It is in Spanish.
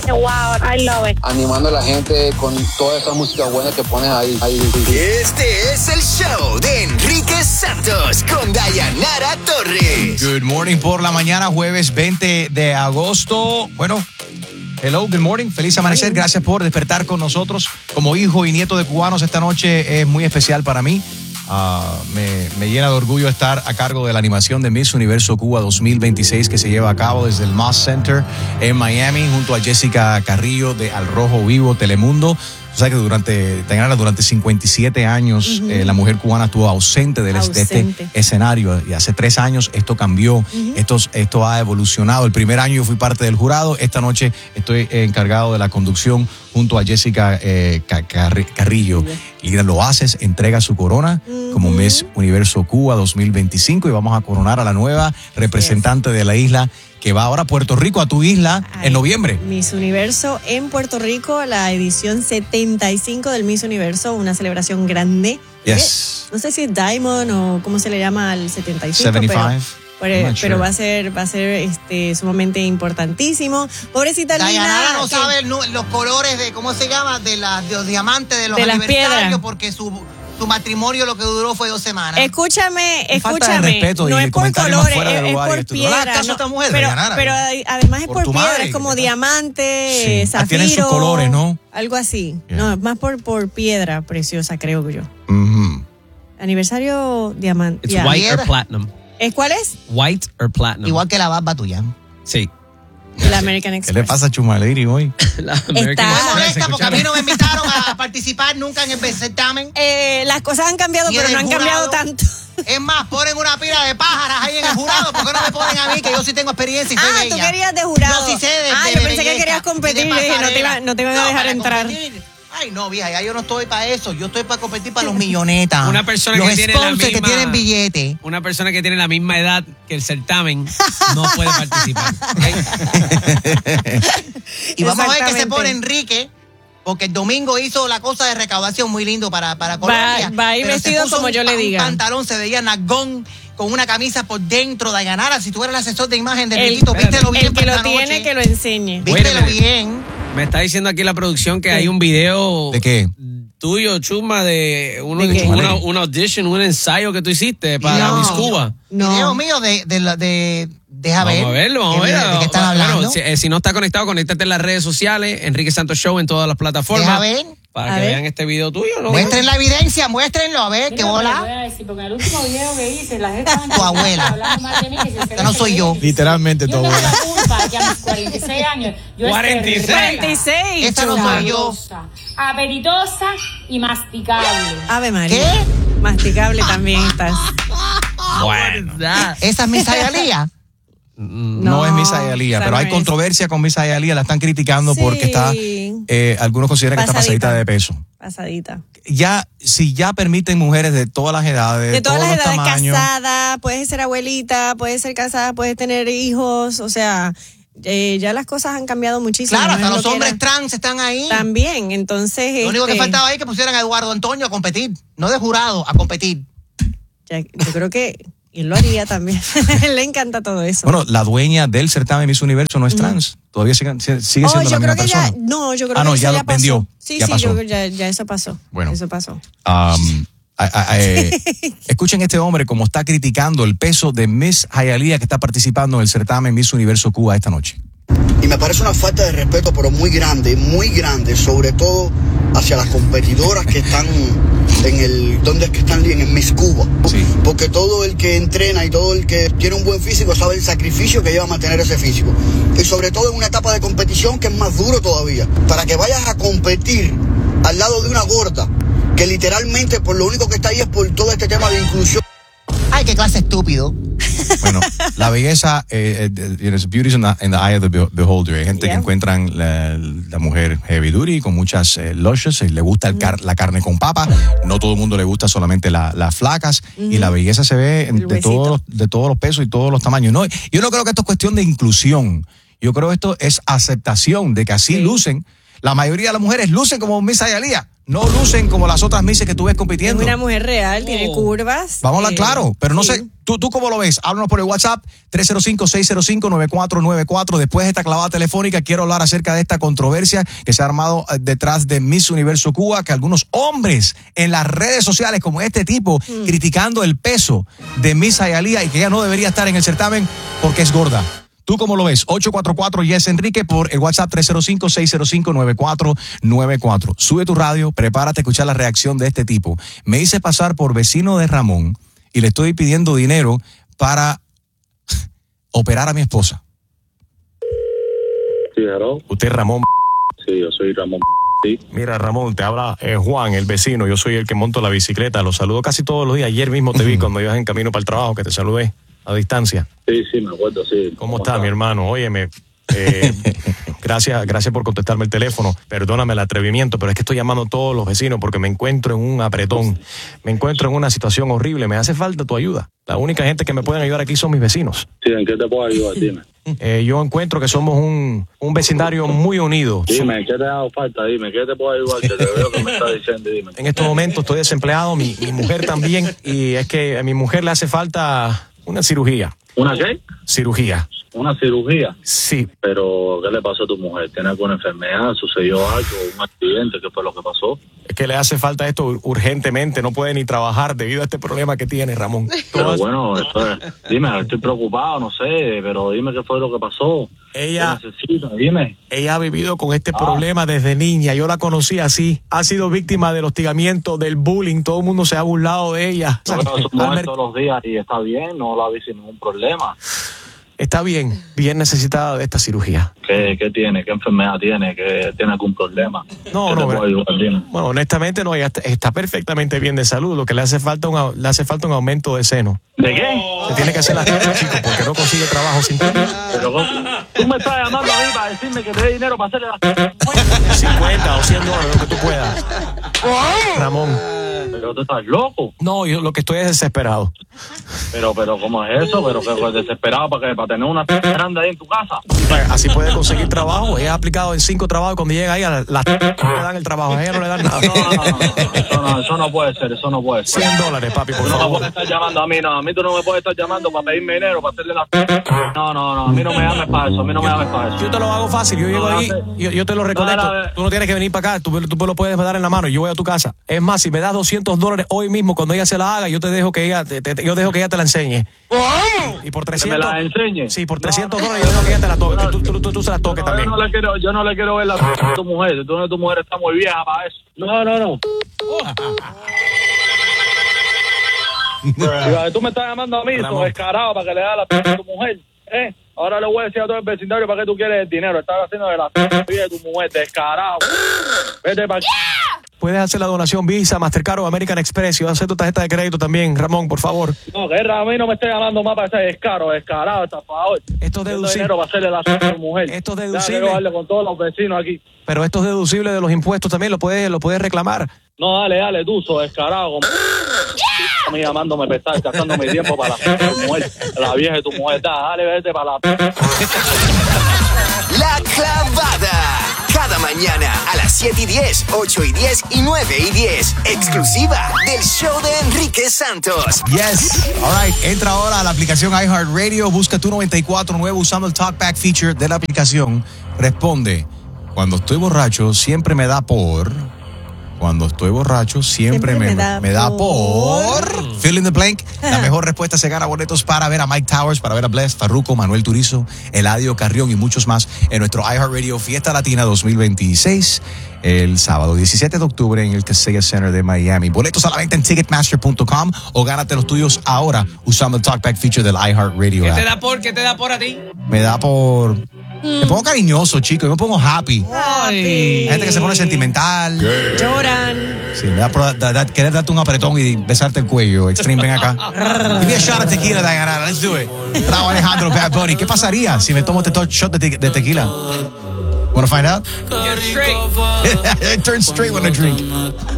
Wow, I love it. Animando a la gente con toda esa música buena que pones ahí. Este es el show de Enrique Santos con Dayanara Torres. Good morning por la mañana, jueves 20 de agosto. Bueno, hello, good morning. Feliz amanecer. Gracias por despertar con nosotros. Como hijo y nieto de cubanos, esta noche es muy especial para mí. Me llena de orgullo estar a cargo de la animación de Miss Universo Cuba 2026 que se lleva a cabo desde el Moss Center en Miami junto a Jessica Carrillo de Al Rojo Vivo Telemundo. O sea que durante 57 años la mujer cubana estuvo ausente de este escenario y hace 3 años esto cambió, esto ha evolucionado. El primer año yo fui parte del jurado, esta noche estoy encargado de la conducción junto a Jessica Carrillo. Lina Loaces entrega su corona como Miss Universo Cuba 2025 y vamos a coronar a la nueva representante de la isla que va ahora a Puerto Rico, a tu isla, en noviembre. Miss Universo en Puerto Rico, la edición 75 del Miss Universo, una celebración grande. Yes. No sé si es Diamond o cómo se le llama al 75. 75. Pero va a ser sumamente importantísimo. Pobrecita Lina. Dayanara no sabe los colores de, ¿cómo se llama? De los diamantes, de los de aniversarios, porque su matrimonio lo que duró fue 2 semanas. Escúchame. Respeto no y es por colores, es por piedra. Pero además es por piedra, madre, es como diamante, zafiro. Tienen sus colores, ¿no? Algo así. Yeah. No, más por piedra preciosa, creo yo. Aniversario diamante. It's white or platinum. ¿Cuál es? White or platinum. Igual que la barba tuya. Sí. La American Express. ¿Qué le pasa a Chumaleri hoy? Me molesta porque a mí no me invitaron a participar nunca en el certamen. Las cosas han cambiado, pero no han cambiado tanto. Es más, ponen una pila de pájaras ahí en el jurado. ¿Por qué no me ponen a mí, que yo sí tengo experiencia y soy bella? Tú querías de jurado. Yo sí sé de yo pensé que querías competir. Yo dije, no te iban a dejar entrar. Ay, no, vieja, ya yo no estoy para eso. Yo estoy para competir para los millonetas. Una persona los que tiene la misma, que tienen billete. Una persona que tiene la misma edad que el certamen no puede participar. ¿Okay? Y vamos a ver qué se pone Enrique, porque el domingo hizo la cosa de recaudación muy lindo para Colombia. Va a ir vestido como yo le diga. Un pantalón, se veía nalgón, con una camisa por dentro. Dayanara, si tú eres el asesor de imagen de Enriquito, vístelo bien. El que lo tiene, que lo enseñe. Vístelo bien. Me está diciendo aquí la producción que hay un video. ¿De qué? Tuyo, Chuma, de una audition, un ensayo que tú hiciste para Miss Cuba. Video mío deja ver. Vamos a verlo. ¿De qué están hablando? Bueno, si no está conectado, conéctate en las redes sociales, Enrique Santos Show en todas las plataformas. Deja ver. Para que vean este video tuyo, ¿no? Muestren la evidencia, muéstrenlo, a ver, qué bola. Voy a decir, porque el último video que hice, la gente tu abuela. Que no soy yo. Literalmente tu abuela. Yo tengo la culpa que a mis 46 años. 46. Esta no soy yo. Apetitosa y masticable. Ave María. ¿Qué? Masticable también estás. Bueno. ¿Esa es mi Sayalía? No es Miss Hialeah, pero hay controversia con Miss Hialeah, la están criticando porque está, algunos consideran que está pasadita de peso. Pasadita. Si ya permiten mujeres de todas las edades, de todas las edades, tamaños, casada, puedes ser abuelita, puedes ser casada, puedes tener hijos, o sea, ya las cosas han cambiado muchísimo. Claro, hasta los hombres trans están ahí. También, entonces. Lo único que faltaba ahí es que pusieran a Eduardo Antonio a competir, no de jurado, a competir. Yo creo que él lo haría también. Le encanta todo eso. Bueno, la dueña del certamen Miss Universo no es trans. Todavía sigue siendo la misma persona. Yo creo que ya lo vendió. Sí, yo creo que ya eso pasó. Bueno. Eso pasó. Escuchen este hombre como está criticando el peso de Miss Hialeah que está participando en el certamen Miss Universo Cuba esta noche. Y me parece una falta de respeto, pero muy grande, sobre todo hacia las competidoras que están donde es que están en el Miss Cuba. Sí. Porque todo el que entrena y todo el que tiene un buen físico sabe el sacrificio que lleva a mantener ese físico. Y sobre todo en una etapa de competición que es más duro todavía. Para que vayas a competir al lado de una gorda, que literalmente por lo único que está ahí es por todo este tema de inclusión. Ay, qué clase estúpido. Bueno, la belleza, beauty is in the eye of the beholder. Hay gente que encuentran la mujer heavy duty con muchas luscious y le gusta la carne con papa. No todo el mundo le gusta solamente las flacas. Y la belleza se ve de todos los pesos y todos los tamaños. No, yo no creo que esto es cuestión de inclusión. Yo creo que esto es aceptación de que así lucen. La mayoría de las mujeres lucen como Miss Hialeah. no lucen como las otras misses que tú ves compitiendo. Es una mujer real, tiene curvas. Vamos a hablar claro, pero no sé, ¿tú cómo lo ves? Háblanos por el WhatsApp, 305-605-9494. Después de esta clavada telefónica, quiero hablar acerca de esta controversia que se ha armado detrás de Miss Universo Cuba, que algunos hombres en las redes sociales, como este tipo, criticando el peso de Miss Hialeah y que ella no debería estar en el certamen porque es gorda. ¿Tú cómo lo ves? 844-YES Enrique por el WhatsApp 305-605-9494. Sube tu radio, prepárate a escuchar la reacción de este tipo. Me hice pasar por vecino de Ramón y le estoy pidiendo dinero para operar a mi esposa. Sí, hello. ¿Usted es Ramón? Sí, yo soy Ramón. Sí. Mira, Ramón, te habla Juan, el vecino. Yo soy el que monto la bicicleta. Lo saludo casi todos los días. Ayer mismo te vi cuando ibas en camino para el trabajo, que te saludé a distancia. Sí, me acuerdo, sí. ¿Cómo está, mi hermano? Óyeme, gracias por contestarme el teléfono. Perdóname el atrevimiento, pero es que estoy llamando a todos los vecinos porque me encuentro en un apretón. Me encuentro en una situación horrible. Me hace falta tu ayuda. La única gente que me pueden ayudar aquí son mis vecinos. Sí, ¿en qué te puedo ayudar? Dime. Yo encuentro que somos un vecindario muy unido. Dime, ¿qué te ha dado falta? Dime, ¿qué te puedo ayudar? Que te veo que me estás diciendo, dime. En estos momentos estoy desempleado, mi mujer también, y es que a mi mujer le hace falta una cirugía. ¿Una qué? Cirugía. ¿Una cirugía? Sí. Pero, ¿qué le pasó a tu mujer? ¿Tiene alguna enfermedad? ¿Sucedió algo? ¿Un accidente? ¿Qué fue lo que pasó? Es que le hace falta esto urgentemente. No puede ni trabajar debido a este problema que tiene, Ramón. Pero bueno, dime, estoy preocupado, no sé, pero dime qué fue lo que pasó. Ella ¿Qué necesita? Dime. Ella ha vivido con este problema desde niña. Yo la conocí así. Ha sido víctima del hostigamiento, del bullying. Todo el mundo se ha burlado de ella. Pero su mujer todos los días y está bien, no la vi sin ningún problema. Está bien necesitada de esta cirugía. ¿Qué tiene? ¿Qué enfermedad tiene? ¿Qué tiene algún problema? No, bueno, honestamente no, ella está perfectamente bien de salud. Lo que le hace falta un aumento de seno. ¿De qué? Se tiene que hacer las cosas, chico, porque no consigue trabajo sin ti. Pero tú me estás llamando a mí para decirme que te dé dinero para hacerle las 50 o 100 dólares, lo que tú puedas. Ramón. Pero tú estás loco. No, yo lo que estoy es desesperado. Pero ¿cómo es eso? Pero que desesperado para tener una grande ahí en tu casa. Así puede conseguir trabajo. Ella ha aplicado en 5 trabajos y cuando llega ahí le dan el trabajo. A ella no le dan nada. No, eso no puede ser, eso no puede ser. $100, papi, por favor. No me puedes estar llamando a mí, no. A mí tú no me puedes estar llamando para pedirme dinero, para hacerle la... No, a mí no me llames para eso, Yo te lo hago fácil, yo llego ahí, yo te lo recolecto. Tú no tienes que venir para acá, tú lo puedes dar en la mano y yo voy a tu casa. Es más, si me das $200 hoy mismo, cuando ella se la haga, yo dejo que ella te la enseñe. Y por 300... ¿Me la enseñe? Sí, por $300 yo dejo que ella te la toque, tú se la toques también. Yo no le quiero ver la a tu mujer, tu mujer está muy vieja para eso. No. Tú me estás llamando a mí, tú descarado, para que le das la a tu mujer, Ahora le voy a decir a todo el vecindario para qué tú quieres el dinero. Estás haciendo de la vida de tu mujer, descarado. Vete para aquí. Puedes hacer la donación Visa, Mastercard o American Express. Yo acepto tarjeta de crédito también, Ramón, por favor. No, que a mí no me esté llamando más para ese descarado, estafador. Esto es deducible. Dinero para hacerle la a tu mujer. Esto es deducible. Quiero darle con todos los vecinos aquí. Pero esto es deducible de los impuestos también, lo puedes reclamar. No, dale, tú, descarado. A mí llamándome para estar gastando mi tiempo para tu mujer, la vieja de tu mujer. Dale, vete para la... La Clavada. Cada mañana a las 7:10, 8:10 y 9:10. Exclusiva del show de Enrique Santos. Yes. All right. Entra ahora a la aplicación iHeartRadio. Busca tu 94.9 usando el Talkback feature de la aplicación. Responde. Cuando estoy borracho, siempre me da por... Cuando estoy borracho, siempre me da por... Fill in the blank. La mejor respuesta se gana boletos para ver a Mike Towers, para ver a Bless, Farruko, Manuel Turizo, Eladio Carrión y muchos más en nuestro iHeartRadio Fiesta Latina 2026, el sábado 17 de octubre en el Kaseya Center de Miami. Boletos a la venta en Ticketmaster.com o gánate los tuyos ahora usando el Talkback feature del iHeartRadio app. ¿Qué te da por a ti? Me da por... Me pongo cariñoso, chico. Me pongo happy. Hay gente que se pone sentimental. Lloran. Sí, me da por querer darte un apretón y besarte el cuello. Extreme, ven acá. Give me a shot of tequila, Diana. Let's do it. Bravo, Alejandro, Bad Bunny. ¿Qué pasaría si me tomo este shot de tequila? Wanna find out? Turn straight. Turn straight when I drink.